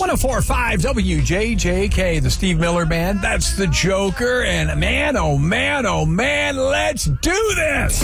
104.5 WJJK, the Steve Miller Band. That's the Joker. And man, oh man, let's do this.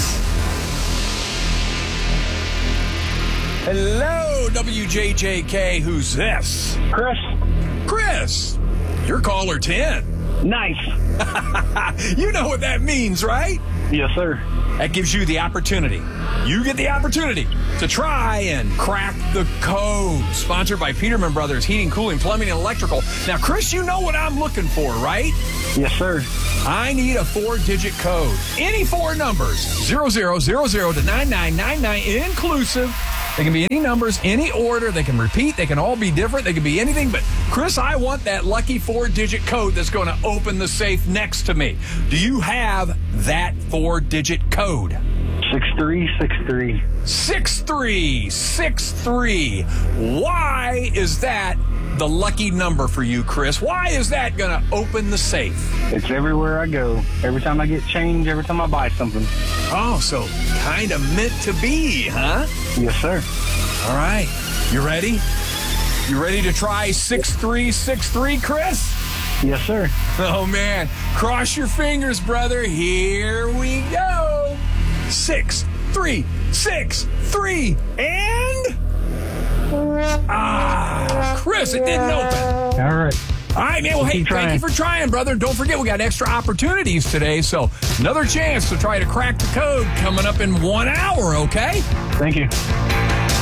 Hello, WJJK. Who's this? Chris, you're caller 10. Nice. You know what that means, right? Yes, sir. That gives you the opportunity. You get the opportunity to try and crack the code. Sponsored by Peterman Brothers Heating, Cooling, Plumbing, and Electrical. Now, Chris, you know what I'm looking for, right? Yes, sir. I need a 4-digit code. Any 4 numbers, 0000 to 9999 inclusive. They can be any numbers, any order. They can repeat. They can all be different. They can be anything. But, Chris, I want that lucky 4-digit code that's going to open the safe next to me. Do you have that 4-digit code? 6363. 6363. Why is that the lucky number for you, Chris? Why is that going to open the safe? It's everywhere I go. Every time I get change, every time I buy something. Oh, so kind of meant to be, huh? Yes, sir. All right. You ready? You ready to try 6363, Chris? Yes, sir. Oh, man. Cross your fingers, brother. Here we go. 6363. And... Chris, it didn't open. All right. All right, man. Well, hey, thank you for trying, brother. Don't forget, we got extra opportunities today, so another chance to try to crack the code coming up in 1 hour, okay? Thank you.